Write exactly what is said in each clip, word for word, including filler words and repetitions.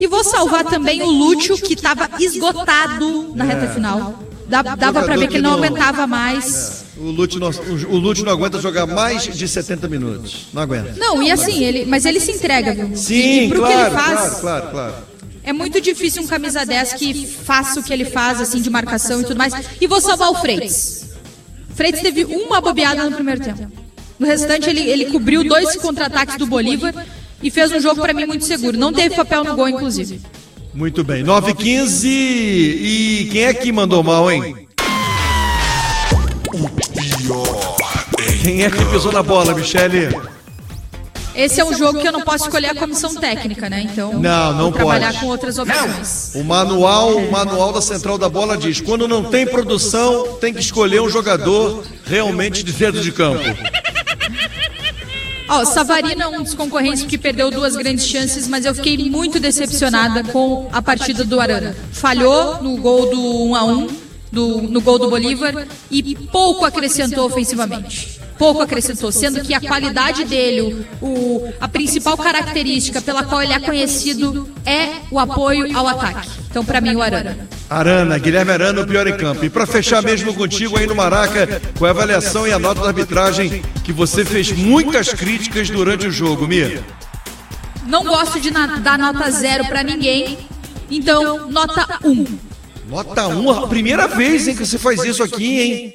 E vou salvar também o Lúcio, que estava esgotado na reta final. Dava para ver que ele não aguentava mais. É. O Lúcio não, o Lúcio não aguenta jogar mais de setenta minutos. Não aguenta. Não, e assim, ele, mas ele se entrega, viu? Sim, e, e pro claro, que ele faz, claro, claro, claro. É muito difícil um camisa dez que faça o que ele faz, assim, de marcação e tudo mais. E vou salvar o Freitas. Freitas teve uma bobeada no primeiro tempo. No restante, ele, ele cobriu dois contra-ataques do Bolívar e fez um jogo, para mim, muito seguro. Não teve papel no gol, inclusive. Muito bem. nove e quinze. E quem é que mandou mal, hein? O pior. Quem é que pisou na bola, Michele? Esse é um jogo que eu não posso escolher a comissão técnica, né? Então, não, não vou trabalhar pode. com outras opções. O manual, o manual da Central da Bola diz: quando não tem produção, tem que escolher um jogador realmente de dentro de campo. Ó, oh, Savarino é um dos concorrentes que perdeu duas grandes chances, mas eu fiquei muito decepcionada com a partida do Arana. Falhou no gol do um a um, do, no gol do Bolívar, e pouco acrescentou ofensivamente. Pouco acrescentou, sendo que a qualidade dele, o, a principal característica pela qual ele é conhecido é o apoio ao ataque. Então, para mim, o Arana. Arana, Guilherme Arana, o pior em campo. E para fechar mesmo contigo aí no Maraca, com a avaliação e a nota da arbitragem, que você fez muitas críticas durante o jogo, Mia. Não gosto de na, dar nota zero para ninguém, então, nota um. Nota um? A primeira vez em que você faz isso aqui, hein?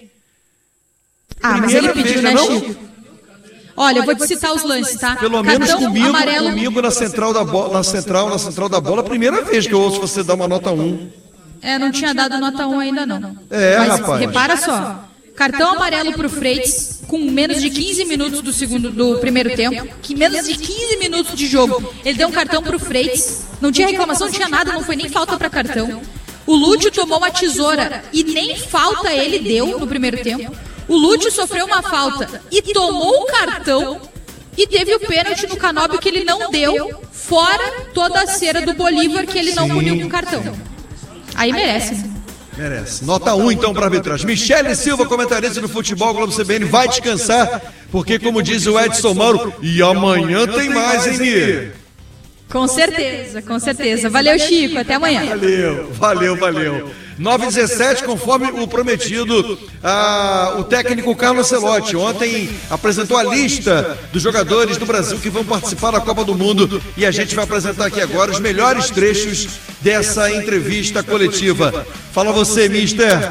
Ah, mas ele pediu, né, Chico? Olha, eu vou te citar os lances, tá? Pelo menos comigo, amarelo... comigo na central da bola, na central, na central da bola, a primeira vez que eu ouço você dar uma nota um. É, não tinha dado nota um ainda não. É, mas, rapaz. Repara só, cartão amarelo pro Freitas com menos de quinze minutos do segundo do primeiro tempo, que menos de quinze minutos de jogo. Ele deu um cartão pro Freitas, não tinha reclamação, não tinha nada, não foi nem falta para cartão. O Lúcio tomou uma tesoura e nem falta ele deu no primeiro tempo. O Lúcio sofreu uma falta e tomou o cartão e teve o pênalti no Canóbio que ele não deu, fora toda a cera do Bolívar que ele não puniu com cartão. Aí merece, né? Merece. Nota um, então, para a arbitragem. Michele Silva, comentarista do Futebol Globo C B N, vai descansar, porque, como diz o Edson Mauro, e amanhã tem mais, hein, Mir? Com certeza, com certeza. Valeu, Chico. Até amanhã. Valeu, valeu, valeu. nove e dezessete, conforme o prometido, ah, o técnico Carlo Ancelotti ontem apresentou a lista dos jogadores do Brasil que vão participar da Copa do Mundo e a gente vai apresentar aqui agora os melhores trechos dessa entrevista coletiva. Fala você, mister.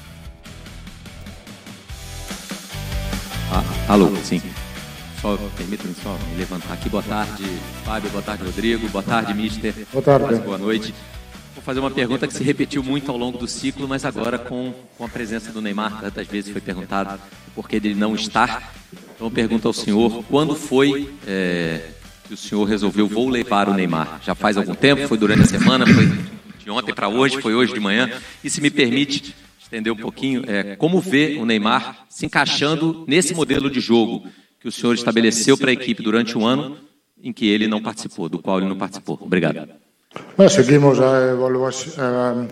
Ah, alô, sim. Só permita-me só me levantar aqui. Boa tarde, Fábio. Boa tarde, Rodrigo. Boa tarde, mister. Boa tarde. Quase boa noite. Vou fazer uma pergunta que se repetiu muito ao longo do ciclo, mas agora com, com a presença do Neymar. Tantas vezes foi perguntado o porquê dele não estar. Então eu pergunto ao senhor, quando foi é, que o senhor resolveu, vou levar o Neymar? Já faz algum tempo? Foi durante a semana? Foi de ontem para hoje? Foi hoje de manhã? E se me permite estender um pouquinho, é, como vê o Neymar se encaixando nesse modelo de jogo que o senhor estabeleceu para a equipe durante um ano em que ele não participou, do qual ele não participou? Obrigado. Bueno, seguimos a evaluación, eh,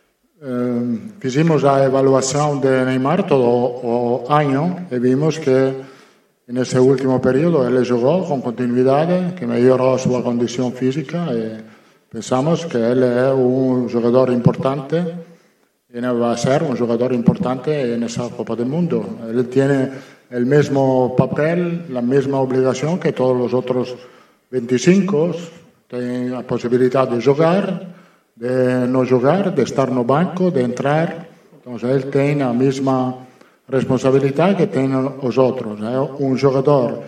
eh, hicimos a evaluación de Neymar todo o año y vimos que en ese último periodo él jugó con continuidad, que mejoró su condición física y pensamos que él es un jugador importante y va a ser un jugador importante en esa Copa del Mundo. Él tiene el mismo papel, la misma obligación que todos los otros veinticinco. Tem la posibilidad de jugar, de no jugar, de estar no banco, de entrar. Entonces él tiene la misma responsabilidad que tienen los otros. Es un jugador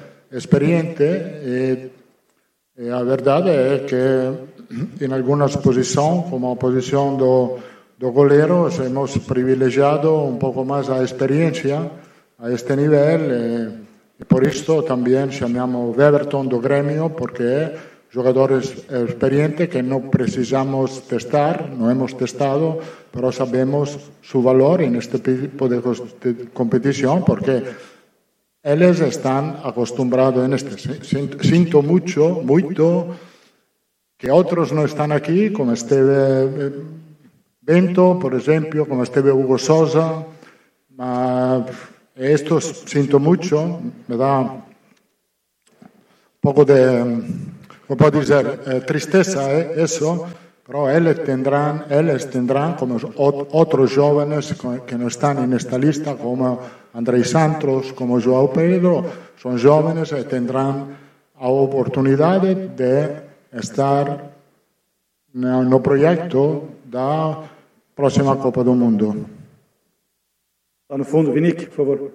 experiente y, y la verdad es que en algunas posiciones, como posición do, do goleiro, hemos privilegiado un poco más la experiencia a este nivel y, y por esto también llamamos Weverton do Gremio, porque jugadores experientes que no precisamos testar, no hemos testado, pero sabemos su valor en este tipo de competición porque ellos están acostumbrados en este. Siento mucho, mucho, que otros no están aquí, como Esteve Bento, por ejemplo, como Esteve Hugo Sosa. Esto siento mucho, me da un poco de como puedo decir, eh, tristeza es eso, pero ellos tendrán, ellos tendrán como otros jóvenes que no están en esta lista, como Andrei Santos, como João Pedro, son jóvenes y tendrán la oportunidad de estar en el proyecto de la próxima Copa do Mundo. Lá no fundo, Vinic, por favor.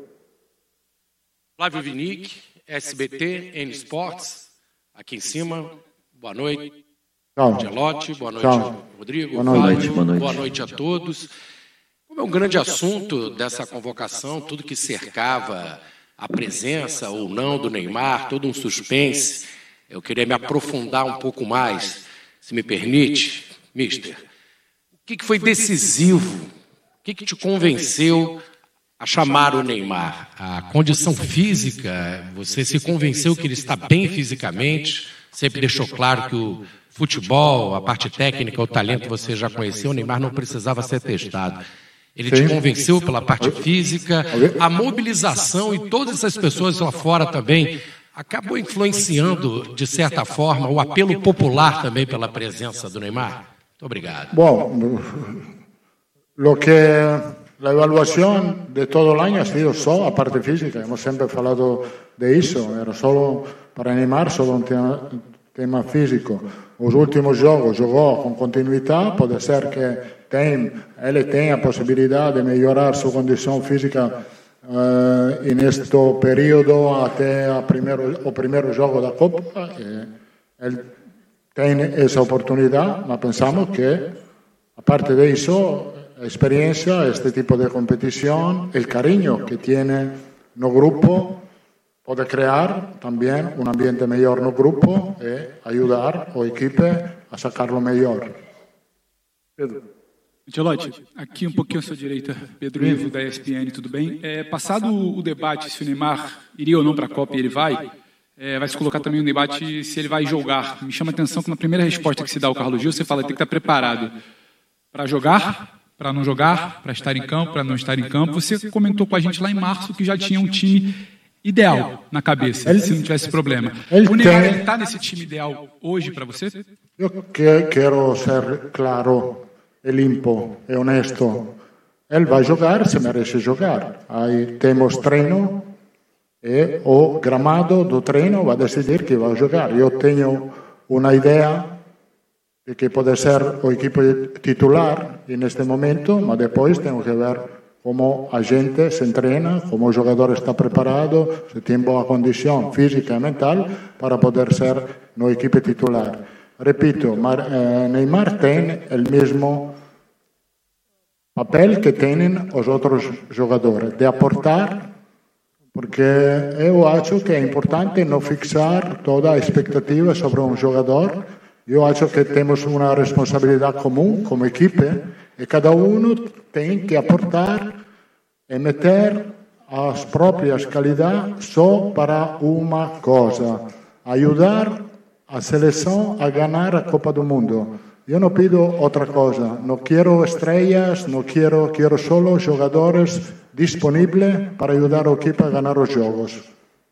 Flávio Vinic, S B T, N Sports, aqui em cima. Boa noite. Tchau. Gelotti, boa noite, Tchau. Rodrigo. Boa noite. Fábio, Boa noite. boa noite a todos. Como é um grande assunto dessa convocação, tudo que cercava a presença ou não do Neymar, todo um suspense, eu queria me aprofundar um pouco mais, se me permite, mister. O que que foi decisivo? O que que te convenceu a chamar o Neymar? A condição física, você se convenceu que ele está bem fisicamente, sempre deixou claro que o futebol, a parte técnica, o talento você já conheceu, o Neymar não precisava ser testado. Ele te convenceu pela parte física, a mobilização e todas essas pessoas lá fora também acabou influenciando, de certa forma, o apelo popular também pela presença do Neymar? Muito obrigado. Bom, lo que la evaluación de todo el año ha sido solo a parte física. Hemos siempre hablado de eso. Era solo para Neymar, solo un tema, tema físico. Los últimos juegos jugó con continuidad. Puede ser que tem, él tenga posibilidad de mejorar su condición física uh, en este periodo hasta primero, o primer juego de la Copa. Eh, él tiene esa oportunidad, pero pensamos que, aparte de eso, la experiencia, este tipo de competición, el cariño que tiene no grupo, puede crear también un ambiente mejor no grupo y ayudar al equipo a sacarlo mejor. Pedro. Gelotti, aqui um pouquinho à sua direita, Pedro Ivo, da E S P N, tudo bem? É, passado o debate se o Neymar iria ou não para a Copa e ele vai, é, vai se colocar também o debate se ele vai jogar. Me chama a atenção que na primeira resposta que se dá ao Carlos Gil, você fala que tem que estar preparado para jogar, para não jogar, para estar em campo, para não estar em campo. Você comentou com a gente lá em março que já tinha um time ideal na cabeça, ele, se não tivesse problema. O Neymar está nesse time ideal hoje para você? Eu que, quero ser claro e limpo e honesto. Ele vai jogar, se merece jogar. Aí temos treino e o gramado do treino vai decidir que vai jogar. Eu tenho uma ideia de que pode ser o equipo titular neste momento, mas depois tenho que ver como a gente se entrena, como o jogador está preparado, se tem boa condição física e mental para poder ser no equipo titular. Repito, Neymar tem o mesmo papel que têm os outros jogadores, de aportar, porque eu acho que é importante não fixar toda a expectativa sobre um jogador. Eu acho que temos uma responsabilidade comum como equipe e cada um tem que aportar e meter as próprias qualidades só para uma coisa: ajudar a seleção a ganhar a Copa do Mundo. Eu não pido outra coisa, não quero estrelas, não quero, quero só jogadores disponíveis para ajudar a equipe a ganhar os jogos.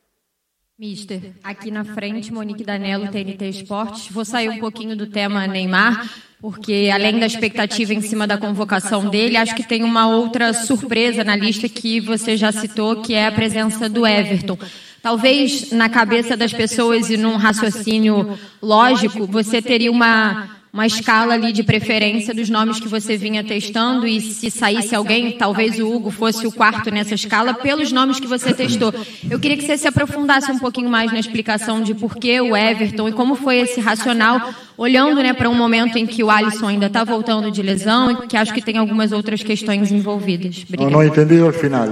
Mister, aqui na frente, Monique Danello, T N T Esportes. Vou sair um pouquinho do tema Neymar, porque além da expectativa em cima da convocação dele, acho que tem uma outra surpresa na lista que você já citou, que é a presença do Everton. Talvez na cabeça das pessoas e num raciocínio lógico, você teria uma... uma escala ali de preferência dos nomes que você vinha testando e se saísse alguém, talvez o Hugo fosse o quarto nessa escala, pelos nomes que você testou. Eu queria que você se aprofundasse um pouquinho mais na explicação de por que o Everton e como foi esse racional, olhando, né, para um momento em que o Alisson ainda está voltando de lesão e que acho que tem algumas outras questões envolvidas. Obrigada. Não, não entendi o final.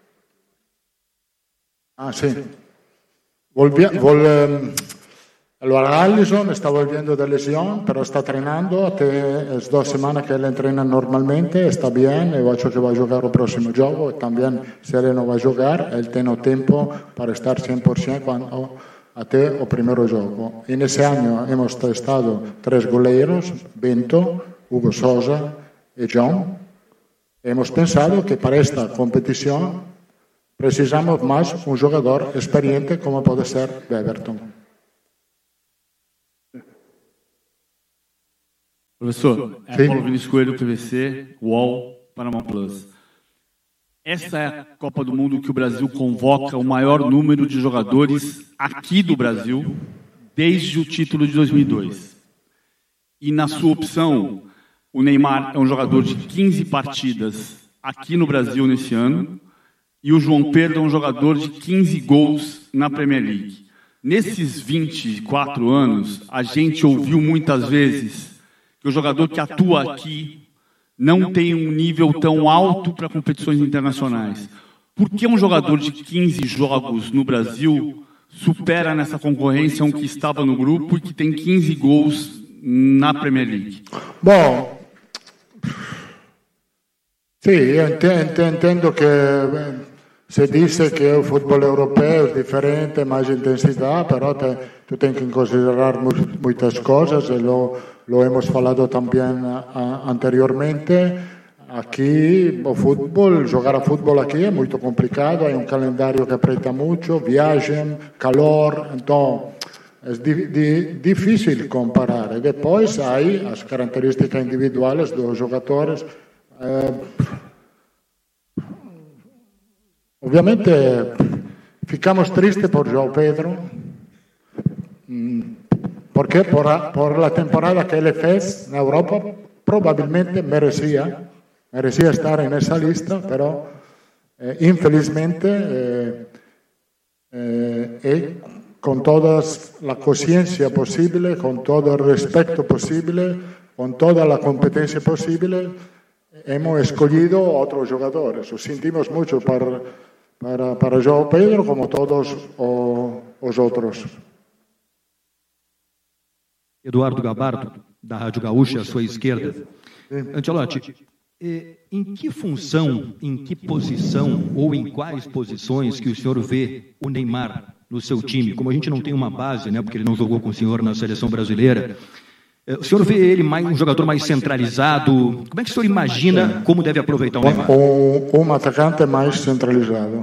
Ah, sim. Volvi, vol, Allora, Alisson está volviendo de lesión, pero está entrenando. Hace dos semanas que él entrena normalmente, está bien. Yo creo que va a jugar el próximo juego. También, si él no va a jugar, él tiene tiempo para estar cien por ciento cuando hasta el primer juego. En ese año hemos testado tres goleros, Bento, Hugo Sousa y John. Hemos pensado que para esta competición precisamos más un jugador experiente como puede ser Everton. Professor, é Paulo Vinícius Coelho, P V C, U O L, Panama Plus. Essa é a Copa do Mundo que o Brasil convoca o maior número de jogadores aqui do Brasil desde o título de dois mil e dois. E na sua opção, o Neymar é um jogador de quinze partidas aqui no Brasil nesse ano e o João Pedro é um jogador de quinze gols na Premier League. Nesses vinte e quatro anos, a gente ouviu muitas vezes que o jogador que atua aqui não tem um nível tão alto para competições internacionais. Por que um jogador de quinze jogos no Brasil supera nessa concorrência um que estava no grupo e que tem quinze gols na Premier League? Bom, sì, io entendo che se dice che il football europeo è differente, más intensidad, pero te, tú tienes que considerar muchas cosas, y lo, lo hemos hablado también a, anteriormente. Aquí, o fútbol, jugar a fútbol aquí es muy complicado, hay un calendario que aprieta mucho, viajan, calor, entonces es di, di, difícil comparar. Y después hay las características individuales de los jugadores. Eh, Ovviamente ficamos tristes por João Pedro, porque por, por la temporada que él fez en Europa probablemente merecía, merecía estar en esa lista, pero eh, infelizmente eh, eh, y con toda la conciencia posible, con todo el respeto posible, con toda la competencia posible, hemos escogido otros jugadores. Lo sentimos mucho para, para, para João Pedro, como todos os outros. Eduardo Gabardo, da Rádio Gaúcha, à sua esquerda. Ancelotti, em que função, em que posição ou em quais posições que o senhor vê o Neymar no seu time? Como a gente não tem uma base, né, porque ele não jogou com o senhor na seleção brasileira, o senhor vê ele mais, um jogador mais centralizado? Como é que o senhor imagina como deve aproveitar o Neymar? Um, um atacante mais centralizado.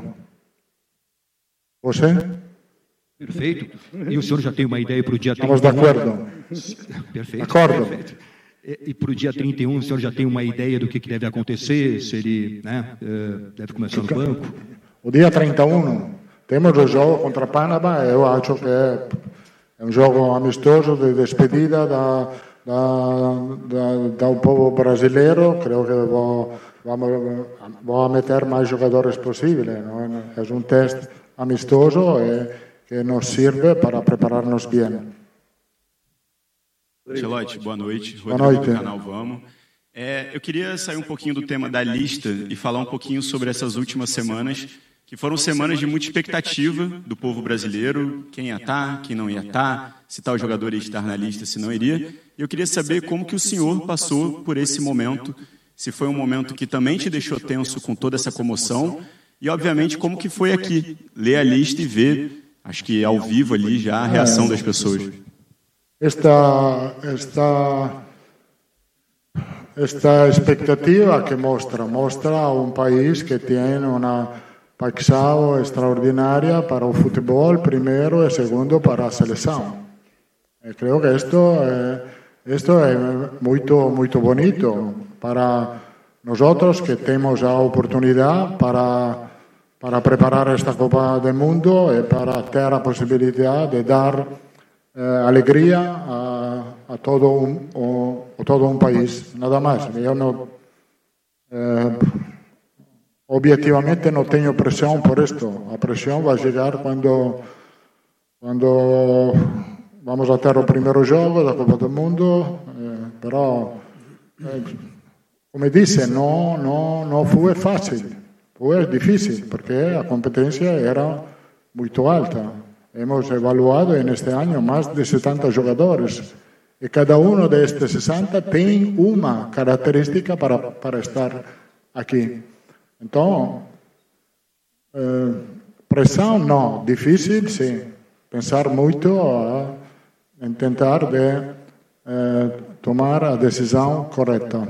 Você? Perfeito. E o senhor já tem uma ideia para o dia trinta e um? Estamos de acordo. Perfeito. Acordo. Perfeito. E, e para o dia trinta e um, o senhor já tem uma ideia do que, que deve acontecer? Se ele, né, deve começar no banco? O dia trinta e um, temos o jogo contra Panamá. Eu acho que é... É um jogo amistoso de despedida da, da, da, da um povo brasileiro. Creio que vou, vamos, vou meter mais jogadores possível. Não? É um teste amistoso e, que nos serve para preparar-nos bem. Ancelotti, boa noite. Boa noite. Rodrigo do canal Vamos. É, eu queria sair um pouquinho do tema da lista e falar um pouquinho sobre essas últimas semanas, que foram semanas de muita expectativa do povo brasileiro, quem ia estar, quem não ia estar, se tal jogador ia estar na lista, se não iria. E eu queria saber como que o senhor passou por esse momento, se foi um momento que também te deixou tenso com toda essa comoção, e obviamente como que foi aqui, ler a lista e ver, acho que ao vivo ali já a reação das pessoas. Esta, esta, esta expectativa que mostra, mostra um país que tem uma paixão extraordinária para o futebol, primeiro, e segundo, para a seleção. E creio que isto é, isto é muito, muito bonito para nós que temos a oportunidade para, para preparar esta Copa do Mundo e para ter a possibilidade de dar eh, alegria a, a, todo um, o, a todo um país. Nada mais. Eu não... Eh, Objetivamente no tengo presión por esto. La presión va a llegar cuando, cuando vamos a tener el primer juego de la Copa del Mundo, eh, pero eh, como dice, no, no, no fue fácil, fue difícil porque la competencia era muy alta. Hemos evaluado en este año más de setenta jugadores y cada uno de estos sesenta tiene una característica para, para estar aquí. Então, eh, pressão não, difícil sim, pensar muito a tentar de eh, tomar a decisão correta.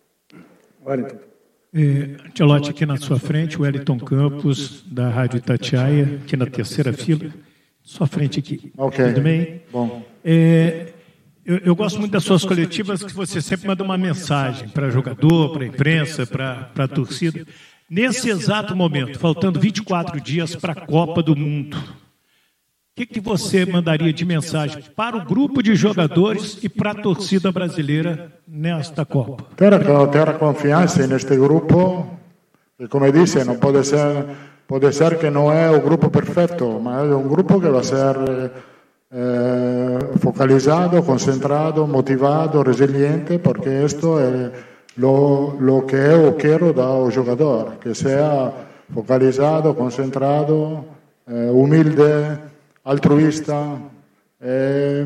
Ancelotti, aqui na sua frente, o Wellington Campos, da Rádio Itatiaia, aqui na terceira fila, sua frente aqui. Ok, tudo bem? Bom. É, Eu, eu gosto muito das suas coletivas, que você sempre manda uma mensagem para jogador, para a imprensa, para a torcida. Nesse exato momento, faltando vinte e quatro dias para a Copa do Mundo, o que, que você mandaria de mensagem para o grupo de jogadores e para a torcida brasileira nesta Copa? Ter, ter confiança neste grupo, que, como disse, não pode ser, pode ser que não é o grupo perfeito, mas é um grupo que vai ser eh, focalizado, concentrado, motivado, resiliente, porque isto é lo, lo que eu quero do jogador, que seja focalizado, concentrado, eh, humilde, altruista. Eh,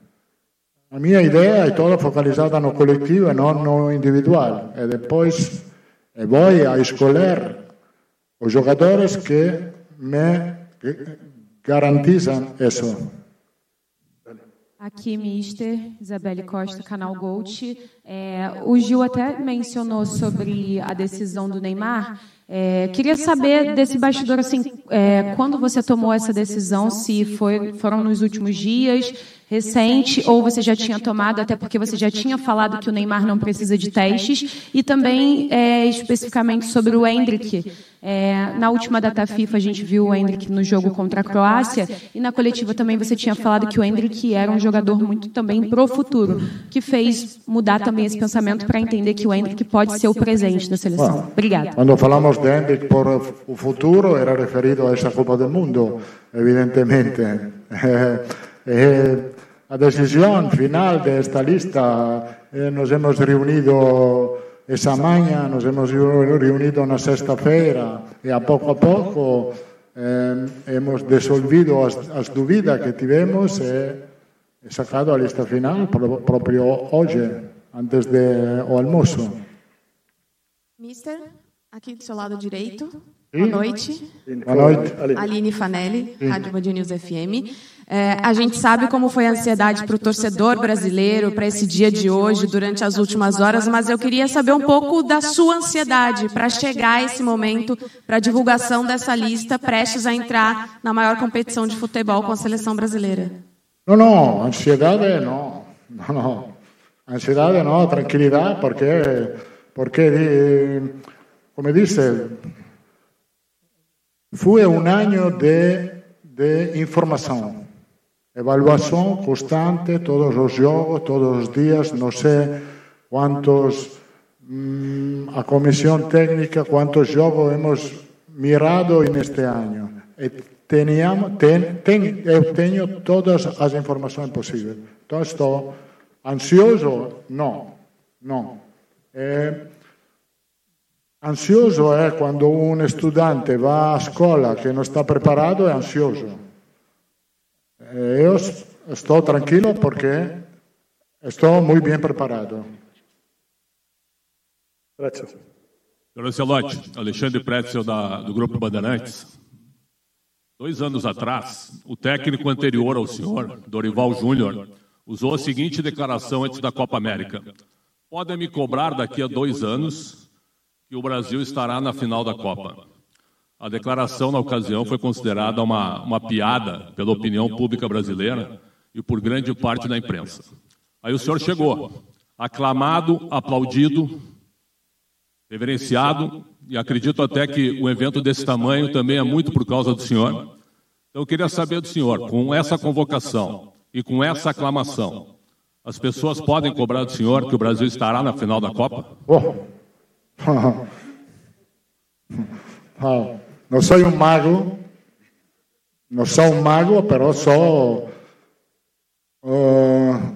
a minha ideia é toda focalizada no coletivo e não no individual. E depois eh, vou a escolher os jogadores que me garantizam isso. Aqui, mister Isabelle Costa, canal Gold. É, o Gil até mencionou sobre a decisão do Neymar. É, queria saber desse bastidor, assim, é, quando você tomou essa decisão, se foi, foram nos últimos dias, recente, ou você já tinha tomado, até porque você já tinha falado que o Neymar não precisa de testes, e também é, especificamente sobre o Endrick. É, na última data FIFA a gente viu o Endrick no jogo contra a Croácia, e na coletiva também você tinha falado que o Endrick era um jogador muito também pro futuro, que fez mudar também esse pensamento para entender que o Endrick pode ser o presente da seleção. Bom, obrigada. Quando falamos de Endrick por o futuro, era referido a essa Copa do Mundo, evidentemente. Eh, eh, a decisão final desta lista, eh, nos hemos reunido essa manhã, nos hemos reunido na sexta-feira, e a pouco a pouco eh, hemos dissolvido as, as dúvidas que tivemos e sacado a lista final próprio hoje, antes do almoço. Mister, aqui do seu lado direito. Sim. Boa noite. Boa noite. Aline Fanelli, Rádio Band News F M. É, a gente sabe como foi a ansiedade para o torcedor brasileiro, para esse dia de hoje, durante as últimas horas, mas eu queria saber um pouco da sua ansiedade para chegar a esse momento, para a divulgação dessa lista, prestes a entrar na maior competição de futebol com a seleção brasileira. Não, não, ansiedade não. Não, não. Ansiedade não, tranquilidade, porque, porque como disse, foi um ano de, de informação. Evaluação constante, todos os jogos, todos os dias, não sei quantos, hum, a comissão técnica, quantos jogos hemos mirado neste ano. E teníamos, ten, ten, eu tenho todas as informações possíveis. Então, estou ansioso? Não, não. É, ansioso é quando um estudante vai à escola que não está preparado, é ansioso. Eu estou tranquilo porque estou muito bem preparado. Senhor Ancelotti, Alexandre Pretzel da, do Grupo Bandeirantes. Dois anos atrás, o técnico anterior ao senhor, Dorival Júnior, usou a seguinte declaração antes da Copa América: podem me cobrar daqui a dois anos que o Brasil estará na final da Copa. A declaração, na ocasião, foi considerada uma, uma piada pela opinião pública brasileira e por grande parte da imprensa. Aí o senhor chegou, aclamado, aplaudido, reverenciado, e acredito até que um evento desse tamanho também é muito por causa do senhor. Então eu queria saber do senhor, com essa convocação e com essa aclamação, as pessoas podem cobrar do senhor que o Brasil estará na final da Copa? Oh. Oh. Não sou um mago, não sou um mago, mas sou uh,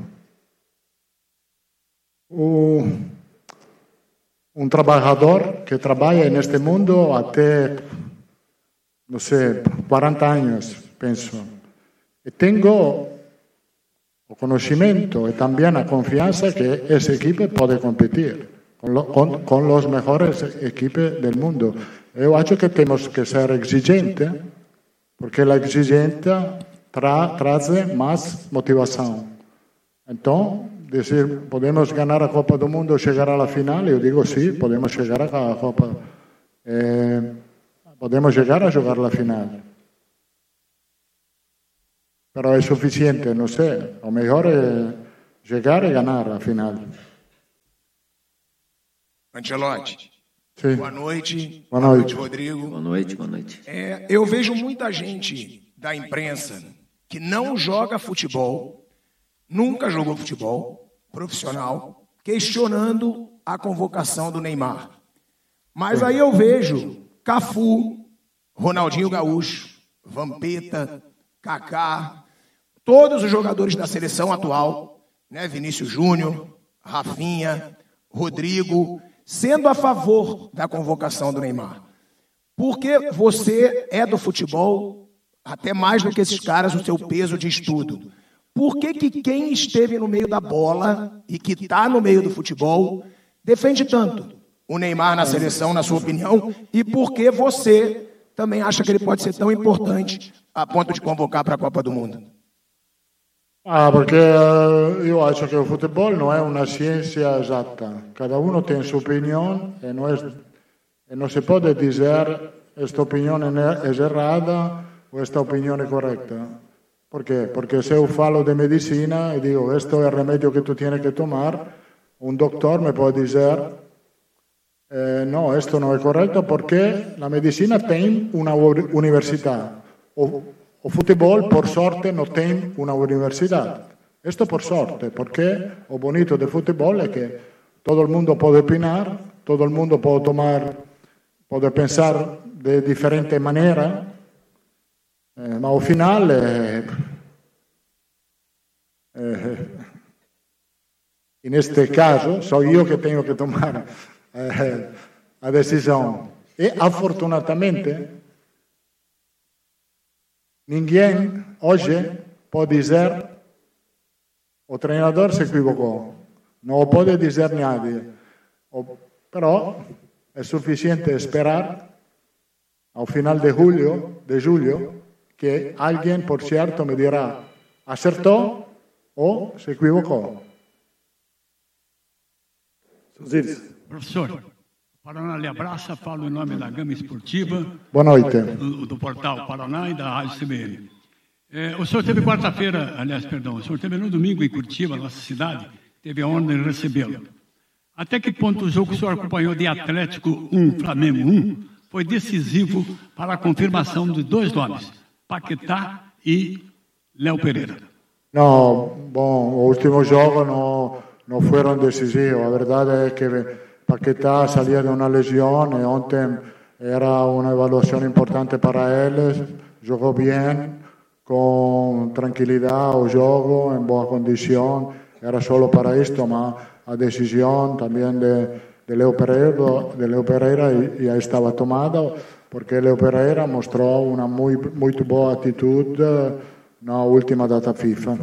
um, um trabalhador que trabalha neste mundo até, não sei, quarenta anos, penso. E tenho o conhecimento e também a confiança que essa equipe pode competir com, com, com as melhores equipes do mundo. Eu acho que temos que ser exigentes, porque a exigência tra, traz mais motivação. Então, dizer, podemos ganhar a Copa do Mundo, chegar à final, eu digo sim, podemos chegar à Copa, eh, podemos chegar a jogar a final. Mas é suficiente, não sei, o melhor é, llegar y ganar la final. Ancelotti. Sim. Boa noite. Boa noite, Rodrigo. Boa noite, boa noite. É, eu vejo muita gente da imprensa que não joga futebol, nunca jogou futebol profissional, questionando a convocação do Neymar. Mas aí eu vejo Cafu, Ronaldinho Gaúcho, Vampeta, Kaká, todos os jogadores da seleção atual, né, Vinícius Júnior, Rafinha, Rodrigo, sendo a favor da convocação do Neymar. Porque você é do futebol, até mais do que esses caras, o seu peso de estudo. Por que que quem esteve no meio da bola e que está no meio do futebol defende tanto o Neymar na seleção, na sua opinião? E por que você também acha que ele pode ser tão importante a ponto de convocar para a Copa do Mundo? Ah, porque uh, eu acho que o futebol não é uma ciência exata. Cada um tem sua opinião e não, é, e não se pode dizer esta opinião é errada ou esta opinião é correta. Por quê? Porque se eu falo de medicina e digo, este é o remédio que tu tens que tomar, um doutor me pode dizer, eh, não, isto não é correto porque a medicina tem uma universidade. O, o futebol, por sorte, não tem uma universidade. Isto por sorte, porque o bonito do futebol é que todo mundo pode opinar, todo mundo pode tomar, pode pensar de diferente maneira, eh, mas ao final é, é, e neste caso sou eu que tenho que tomar eh, a decisão. E afortunadamente ninguém hoje pode dizer o treinador se equivocou. Não pode dizer ninguém. Però é suficiente esperar ao final de julho, de julho que alguém, por certo, me dirá acertou ou se equivocou. Professor, Paraná lhe abraça, falo em nome da Gama Esportiva. Boa noite. Do, do portal Paraná e da Rádio C B N. É, o senhor teve quarta-feira, aliás, perdão, o senhor teve no domingo em Curitiba, nossa cidade, teve a honra de recebê-lo. Até que ponto o jogo que o senhor acompanhou de Atlético um, Flamengo um, foi decisivo para a confirmação de dois nomes, Paquetá e Léo Pereira? Não, bom, o último jogo não, não foram decisivos. A verdade é que Paquetá saía de uma lesão e ontem era uma avaliação importante para eles. Jogou bem, com tranquilidade o jogo, em boa condição. Era só para isto, mas a decisão também de, de Léo Pereira, de Léo Pereira já estava tomada, porque Léo Pereira mostrou uma muito, muito boa atitude na última data FIFA.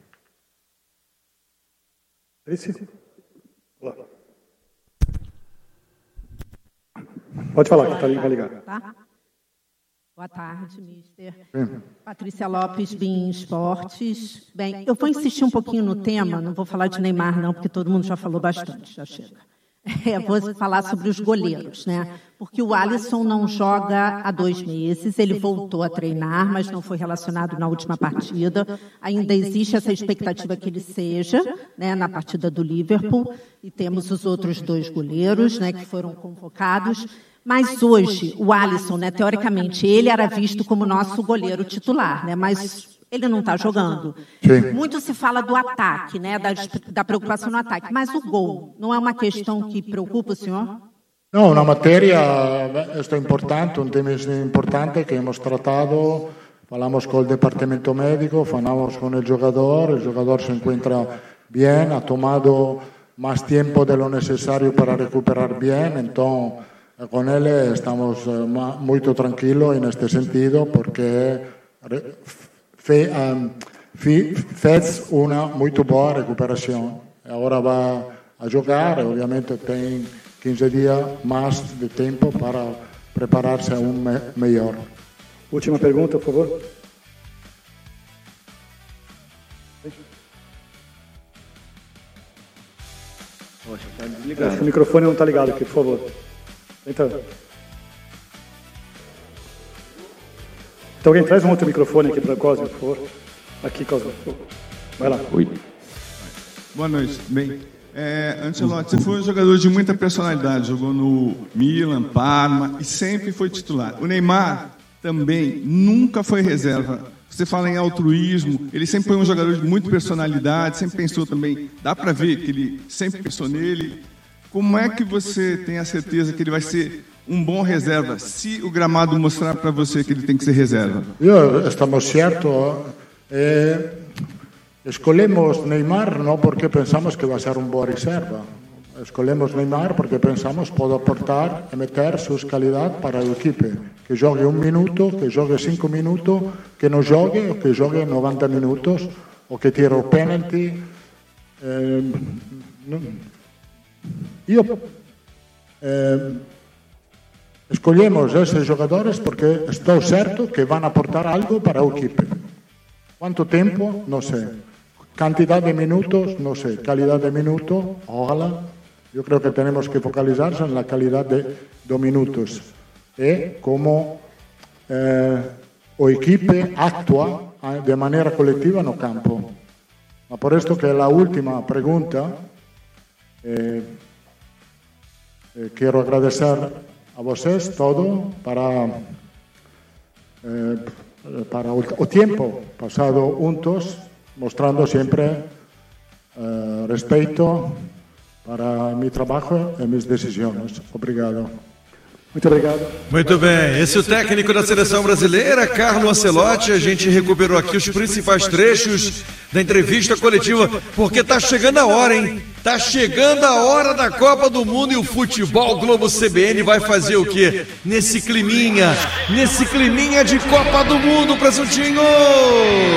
Pode falar, que está ligado. Tá? Boa tarde, mister. Sim. Patrícia Lopes, B I M Esportes. Bem, eu vou insistir um pouquinho no tema, não vou falar de Neymar não, porque todo mundo já falou bastante, já chega. É, vou falar sobre os goleiros, né? Porque o Alisson não joga há dois meses, ele voltou a treinar, mas não foi relacionado na última partida. Ainda existe essa expectativa que ele seja, né, na partida do Liverpool, e temos os outros dois goleiros, né, que foram convocados. Mas hoje, o Alisson, né, teoricamente, ele era visto como nosso goleiro titular, né, mas ele não está jogando. Sim. Muito se fala do ataque, né, da, da preocupação no ataque, mas o gol não é uma questão que preocupa o senhor? Não, uma matéria, isto é importante, um tema importante que hemos tratado, falamos com o departamento médico, falamos com o jogador, o jogador se encontra bem, ha tomado mais tempo de lo necessário para recuperar bem, então com ele estamos muito tranquilos neste sentido, porque Fe, um, fe, fez uma muito boa recuperação. Agora vai a jogar, obviamente tem quinze dias mais de tempo para preparar-se um me melhor. Última pergunta, por favor. Poxa, tá desligado. Acho que o microfone não está ligado aqui, por favor. Então, então alguém traz um outro microfone aqui para o Cosme, por favor. Aqui, Cosme. Vai lá. Oi. Boa noite, tudo bem? É, Ancelotti, você foi um jogador de muita personalidade, jogou no Milan, Parma e sempre foi titular. O Neymar também nunca foi reserva. Você fala em altruísmo, ele sempre foi um jogador de muita personalidade, sempre pensou também, dá para ver que ele sempre pensou nele. Como é que você tem a certeza que ele vai ser um bom reserva, se o gramado mostrar para você que ele tem que ser reserva? Eu, estamos certos. Eh, escolhemos Neymar não porque pensamos que vai ser um bom reserva. Escolhemos Neymar porque pensamos que pode aportar e meter suas qualidades para a equipe. Que jogue um minuto, que jogue cinco minutos, que não jogue, ou que jogue noventa minutos, ou que tire o pênalti. Eh, io eh, escolhemos esses jogadores porque estou certo que vão aportar algo para a equipe. Quanto tempo? Não sei. Quantidade de minutos? Não sei. Qualidade de minutos? Ojalá. Eu creo que temos que focalizar-se na qualidade dos minutos e como eh, a equipe atua de maneira coletiva no campo. Mas por isto que é a última pergunta, eh, eh, quero agradecer a vocês todo para, eh, para o, o tempo pasado juntos, mostrando sempre eh, respeito para meu trabalho e minhas decisões. Obrigado. Muito obrigado. Muito bem, esse é o técnico da seleção brasileira, Carlo Ancelotti. A gente recuperou aqui os principais trechos da entrevista coletiva, porque tá chegando a hora, hein? Tá chegando a hora da Copa do Mundo e o Futebol Globo C B N vai fazer o quê? Nesse climinha, nesse climinha de Copa do Mundo, Presuntinho!